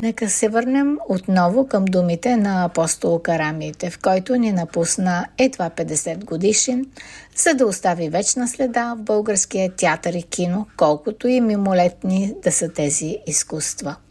Нека се върнем отново към думите на апостол Карамиитев, който ни напусна едва 50 годишен, за да остави вечна следа в българския театър и кино, колкото и мимолетни да са тези изкуства.